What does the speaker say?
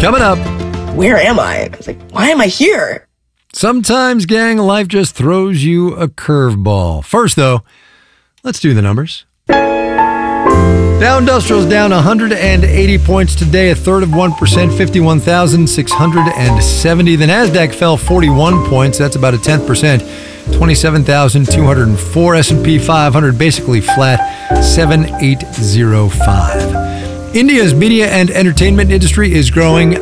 Coming up. Where am I? I was like, why am I here? Sometimes, gang, life just throws you a curveball. First, though, let's do the numbers. Dow Industrial's down 180 points today, a third of 1%, 51,670. The NASDAQ fell 41 points. That's about a 10%, 27,204. S&P 500 basically flat, 7,805. India's media and entertainment industry is growing